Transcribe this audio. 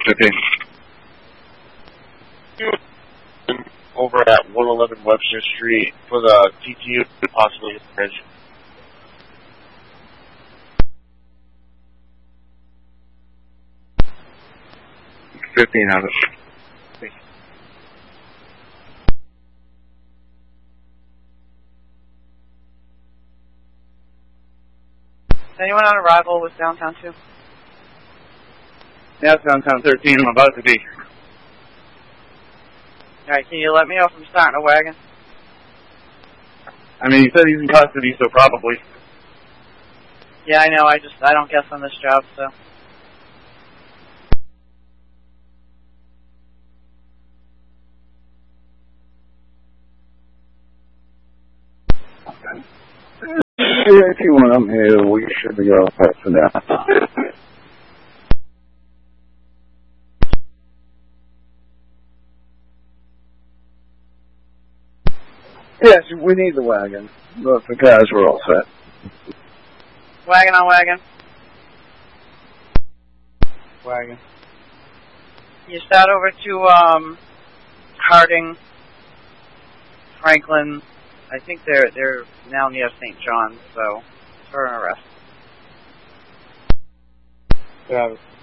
15. Over at 111 Webster Street for the TTU, possibly the bridge. $15 of it. Anyone on arrival with downtown 2? Yeah, it's downtown 13. I'm about to be. Alright, can you let me know if I'm starting a wagon? I mean, he said he's in custody, so probably. Yeah, I know, I don't guess on this job, so. If you want them here, we should be all set for now. Yes, we need the wagon, but the guys were all set. Wagon on wagon. Wagon. You start over to, Harding, Franklin. I think they're now near St. John's, so, for an arrest. Yeah.